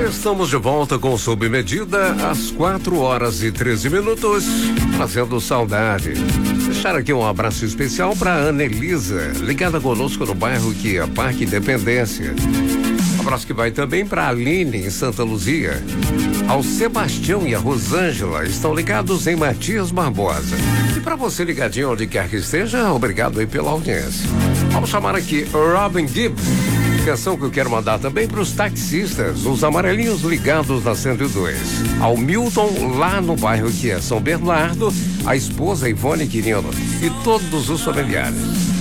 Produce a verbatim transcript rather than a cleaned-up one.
Estamos de volta com Sob Medida às quatro horas e treze minutos, fazendo saudade. Deixar aqui um abraço especial para Ana Elisa, ligada conosco no bairro que é Parque Independência. Um abraço que vai também para a Aline em Santa Luzia. Ao Sebastião e a Rosângela estão ligados em Matias Barbosa. E para você ligadinho onde quer que esteja, obrigado aí pela audiência. Vamos chamar aqui Robin Gibb. Canção que eu quero mandar também para os taxistas, os amarelinhos ligados na cento e dois. Ao Milton, lá no bairro que é São Bernardo, a esposa Ivone Quirino e todos os familiares.